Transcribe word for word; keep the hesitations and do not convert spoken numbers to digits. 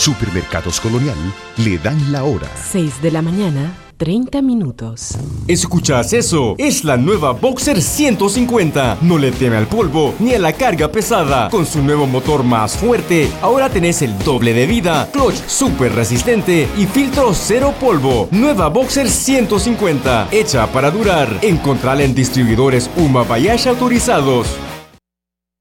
Supermercados Colonial le dan la hora. seis de la mañana, treinta minutos. ¿Escuchas eso? Es la nueva Boxer ciento cincuenta. No le teme al polvo ni a la carga pesada. Con su nuevo motor más fuerte, ahora tenés el doble de vida, clutch súper resistente y filtro cero polvo. Nueva Boxer ciento cincuenta, hecha para durar. Encontrala en distribuidores Uma Bayash autorizados.